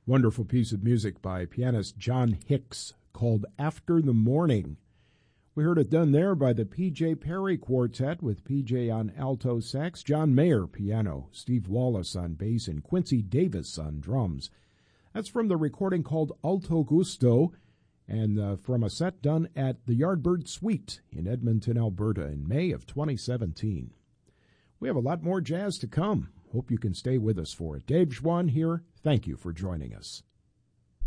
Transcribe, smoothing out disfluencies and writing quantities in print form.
Wonderful piece of music by pianist John Hicks called After the Morning. We heard it done there by the P.J. Perry Quartet with P.J. on alto sax, John Mayer piano, Steve Wallace on bass, and Quincy Davis on drums. That's from the recording called Alto Gusto and from a set done at the Yardbird Suite in Edmonton, Alberta in May of 2017. We have a lot more jazz to come. Hope you can stay with us for it. Dave Schwann here. Thank you for joining us.